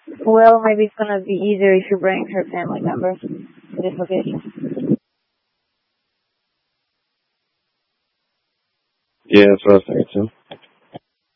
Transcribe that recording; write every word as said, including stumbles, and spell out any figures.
Well, maybe it's gonna be easier if you bring her family members to this location. Yeah, that's what I was thinking too.